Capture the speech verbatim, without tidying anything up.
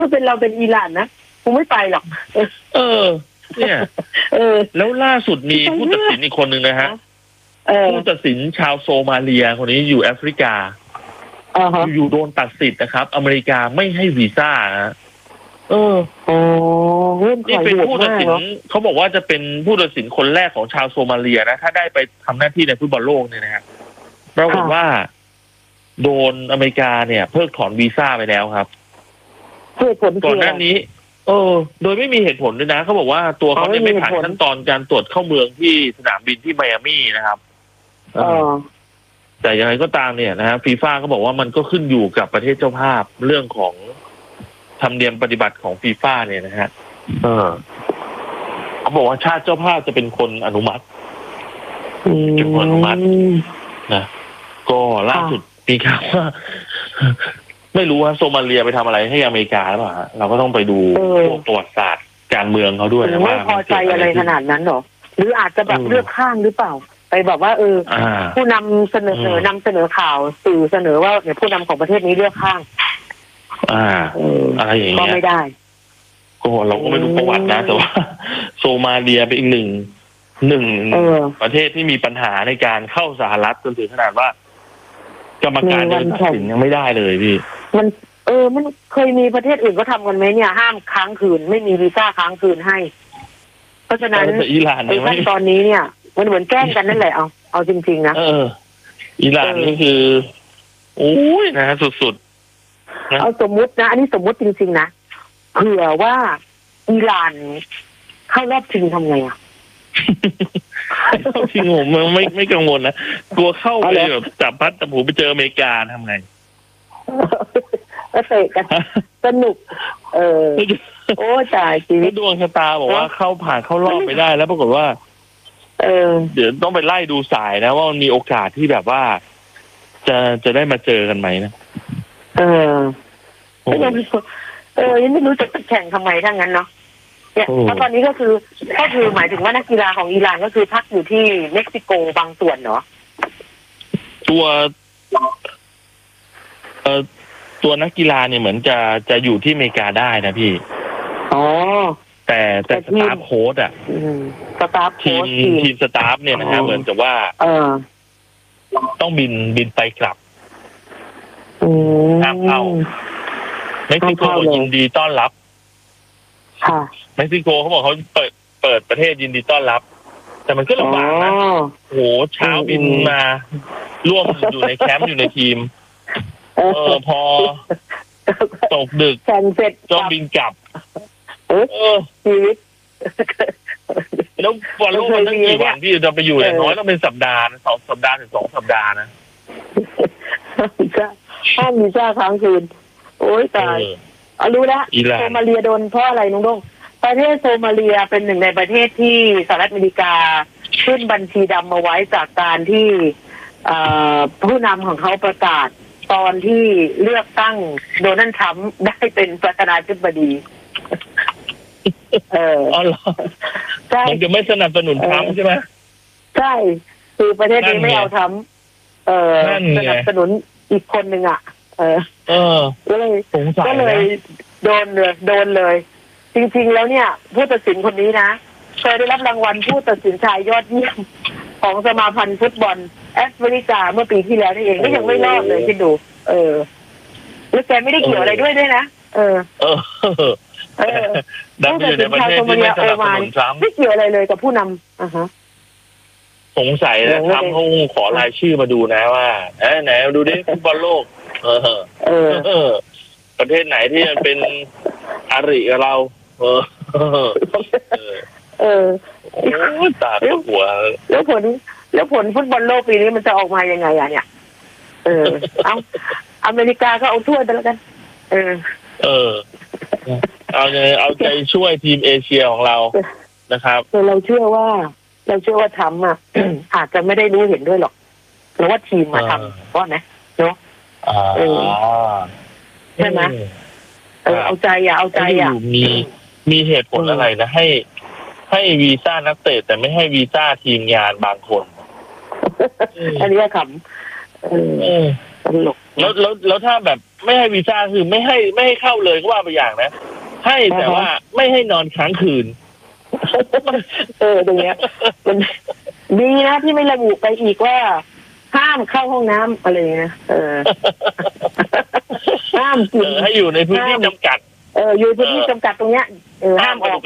ถ้าเป็นเราเป็นอิหร่านนะคงไม่ไปหรอกเออเนี่ยเออแล้วล่าสุดมีผู้ตัดสินอีกคนหนึ่งนะฮะผู้ตัดสินชาวโซมาเลียคนนี้อยู่แอฟริกาอยู่ๆโดนตัดสิทธิ์นะครับอเมริกาไม่ให้วีซ่านะเออโอ้นี่เป็นผู้ตัดสินเขาบอกว่าจะเป็นผู้ตัดสินคนแรกของชาวโซมาเลียนะถ้าได้ไปทำหน้าที่ในฟุตบอลโลกเนี่ยนะฮะปรากฏว่าโดนอเมริกาเนี่ยเพิกถอนวีซ่าไปแล้วครับก่อนหน้านี้เออโดยไม่มีเหตุผลด้วยนะเขาบอกว่าตัวเขาเนี่ยไม่ผ่านขั้นตอนการตรวจเข้าเมืองที่สนามบินที่ไมอามี่นะครับเออแต่ยังไงก็ตามเนี่ยนะฮะฟีฟ่าก็บอกว่ามันก็ขึ้นอยู่กับประเทศเจ้าภาพเรื่องของธรรมเนียมปฏิบัติของฟีฟ่าเนี่ยนะฮะเออเขาบอกว่าชาติเจ้าภาพจะเป็นคนอนุมัติเป็นคนอนุมัตินะก็ล่าสุดมีข่าวว่าไม่รู้ว่าโซมาเลียไปทำอะไรให้อเมริกาหรือเปล่าเราก็ต้องไปดูพวกประวัติศาสตร์การเมืองเขาด้วยนะว่าไม่พอใจอะไรขนาดนั้นหรอหรืออาจจะแบบเลือกข้างหรือเปล่าไปแบบว่าเออผู้นำเสนอนำเสนอข่าวสื่อเสนอว่าเนี่ยผู้นำของประเทศนี้เลือกข้างอ่าอะไรอย่างเงี้ยก็ไม่ได้ก็เราก็ไม่รู้ประวัตินะแต่ว่าโซมาเลียเป็นอีกหนึ่งหนึ่งประเทศที่มีปัญหาในการเข้าสหรัฐจนถึงขนาดว่ากรรมการตัดสินยังไม่ได้เลยพี่มันเออมันเคยมีประเทศอื่นก็ทำกันไหมเนี่ยห้ามค้างคืนไม่มีวีซ่าค้างคืนให้เพราะฉะนั้นอิหร่านในตอนนี้เนี่ยมันเหมือนแกล้งกันนั่นแหละเอาเอาจริงๆนะเอออิหร่านนี่คือโอ้ยนะสุดๆเอาสมมุตินะอันนี้สมมุติจริงๆนะเผื่อว่าอิหร่านเข้ารอบชิงทำไงอ่ะเข้าชิงผมไม่ไม่กังวลนะกลัวเข้าไปแบบจับพัดจับผูไปเจออเมริกาทำไงก็เตะกันสนุกเออโอ้จ่ายชีวิตดวงชะตาบอกว่าเข้าผ่านเข้ารอบไปได้แล้วปรากฏว่าเออเดี๋ยวต้องไปไล่ดูสายนะว่ามันมีโอกาสที่แบบว่าจะจะได้มาเจอกันไหมนะเออไม่รู้เออยังไม่รู้จะแข่งทำไมทั้งนั้นเนาะเนี่ยเพราะตอนนี้ก็คือก็คือหมายถึงว่านักกีฬาของอิหร่านก็คือพักอยู่ที่เม็กซิโกบางส่วนเนาะตัวเอ่อตัวนักกีฬาเนี่ยเหมือนจะจะอยู่ที่อเมริกาได้นะพี่อ๋อแต่แต่สตาฟโค้ชอ่ะสตาฟทีมทีมสตาฟเนี่ยนะฮะเหมือนกับว่าเออต้องบินบินไปกลับห้ามเข้าเม็กซิโกยินดีต้อนรับเม็กซิโกเขาบอกเขาเปิดเปิดประเทศยินดีต้อนรับแต่มันก็ลำบากนะโหเช้าบินมาร่วมอยู่ในแคมป์อยู่ในทีมเออพอตกดึกแข่งเสร็จต้องบินกลับเออชีวิตแล้วบอลโลกมันตั้งกี่วันที่จะไปอยู่อย่างน้อยต้องเป็นสัปดาห์สองสัปดาห์ถึงสองสัปดาห์นะห้ามวีซ่าค้างคืนโอ้ยตายเอารู้แล้วโซมาเลียโดนเพราะอะไรน้องดงประเทศโซมาเลียเป็นหนึ่งในประเทศที่สหรัฐอเมริกาขึ้นบัญชีดำมาไว้จากการที่ผู้นำของเขาประกาศตอนที่เลือกตั้งโดนัลด์ทรัมป์ได้เป็นประธานาธิบดีเอออ๋อเหรอใช่มันจะไม่สนับสนุนทรัมป์ใช่ไหมใช่คือประเทศนี้ไม่เอาทรัมป์เออสนับสนุนอีกคนหนึ่งอ่ะเออเออก็เลยก็เลยโดนเลยโดนเลยจริงๆแล้วเนี่ยผู้ตัดสินคนนี้นะเคยได้รับรางวัลผู้ตัดสินชายยอดเยี่ยมของสมาพันธ์ฟุตบอลแอฟริกาเมื่อปีที่แล้วนี่เองก็ยังไม่รอดเลยคิดดูเออแล้วแกไม่ได้เกี่ยวอะไรด้วยด้วยนะเออเออเออผู้ตัดสินชายโซมาเลียโอมานไม่เกี่ยวอะไรเลยกับผู้นำอ่าฮะสงสัยนะทำเขาขอรายชื่อมาดูนะว่าเอ้ไหนดูดิฟุตบอลโลกเออเออประเทศไหนที่มันเป็นอาริกับเราเออเออตาตัวหัวแล้วผลแล้วผลฟุตบอลโลกปีนี้มันจะออกมายังไงอ่ะเนี่ยเออเอาอเมริกาก็เอาถ้วยไปแล้วกันเออเออเอาใจเอาใจช่วยทีมเอเชียของเรานะครับเราเชื่อว่าเราเชื่อว่าทำอ่ะ อาจจะไม่ได้รู้เห็นด้วยหรอกหรือว่าทีมมาทำเพราะนะเนาะเออใช่ไหมเออเอาใจอ่ะเอาใจอ่ะมีมีเหตุผลอะไรนะให้ให้วีซ่านักเตะแต่ไม่ให้วีซ่าทีมงานบางคนอันนี้ก็ขำเออตลกแล้วแล้วแล้วถ้าแบบไม่ให้วีซ่าคือไม่ให้ไม่ให้เข้าเลยก็ว่าไปอย่างนะให้แต่ว่าไม่ให้นอนค้างคืนเออตรงเนี้ยมันดีนะที่ไม่ระบุไปอีกว่าห้ามเข้าห้องน้ำอะไรนะเออห้ามกินให้อยู่ในพื้นที่จำกัดเอออยู่พื้นที่จำกัดตรงเนี้ยเออห้ามออก